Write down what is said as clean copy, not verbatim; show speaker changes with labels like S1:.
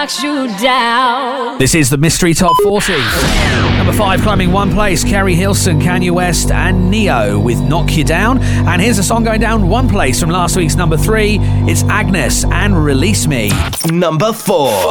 S1: knocks you down.
S2: This is the Mystery Top 40. Number 5, climbing one place, Kerry Hilson, Kanye West and Neo with Knock You Down. And here's a song going down one place from last week's number 3. It's Agnes and Release Me.
S3: Number 4.